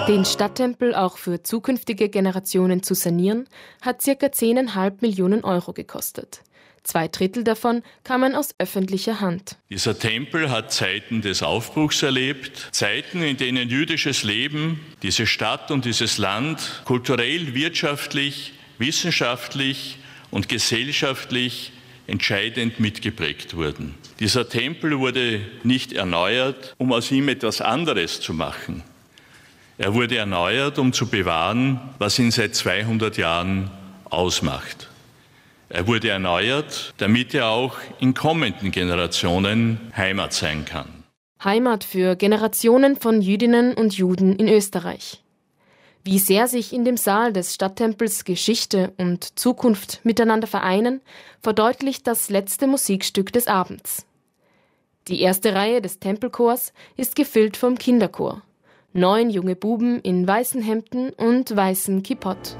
Den Stadttempel auch für zukünftige Generationen zu sanieren, hat ca. 10,5 Millionen Euro gekostet. 2/3 davon kamen aus öffentlicher Hand. Dieser Tempel hat Zeiten des Aufbruchs erlebt, Zeiten, in denen jüdisches Leben, diese Stadt und dieses Land kulturell, wirtschaftlich, wissenschaftlich und gesellschaftlich entscheidend mitgeprägt wurden. Dieser Tempel wurde nicht erneuert, um aus ihm etwas anderes zu machen. Er wurde erneuert, um zu bewahren, was ihn seit 200 Jahren ausmacht. Er wurde erneuert, damit er auch in kommenden Generationen Heimat sein kann. Heimat für Generationen von Jüdinnen und Juden in Österreich. Wie sehr sich in dem Saal des Stadttempels Geschichte und Zukunft miteinander vereinen, verdeutlicht das letzte Musikstück des Abends. Die erste Reihe des Tempelchors ist gefüllt vom Kinderchor. 9 junge Buben in weißen Hemden und weißen Kippot.